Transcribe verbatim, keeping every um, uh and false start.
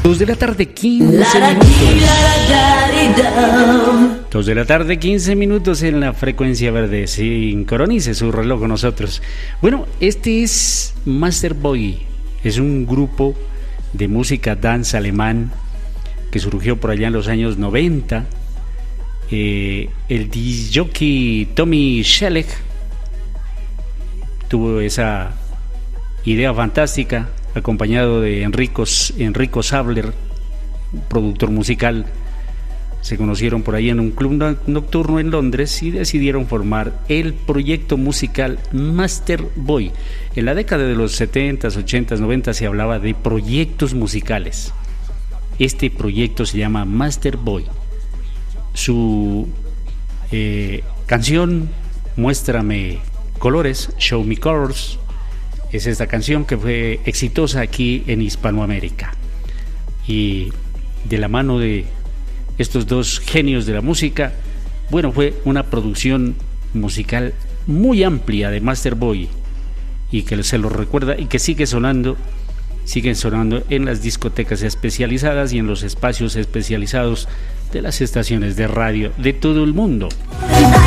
Dos de la tarde, quince minutos. Dos de la tarde, quince minutos en la frecuencia verde. Sincronice su reloj con nosotros. Bueno, este es Master Boy. Es un grupo de música dance alemán que surgió por allá en los años noventa. Eh, el disc jockey Tommy Schellek tuvo esa idea fantástica, acompañado de Enrico, Enrico Sabler, productor musical. Se conocieron por ahí en un club nocturno en Londres y decidieron formar el proyecto musical Master Boy. En la década de los setentas, ochentas, noventas se hablaba de proyectos musicales. Este proyecto se llama Master Boy. Su eh, canción Muéstrame Colores, Show Me Colors, es esta canción que fue exitosa aquí en Hispanoamérica. Y de la mano de estos dos genios de la música, bueno, fue una producción musical muy amplia de Master Boy y que se lo recuerda y que sigue sonando, siguen sonando en las discotecas especializadas y en los espacios especializados de las estaciones de radio de todo el mundo.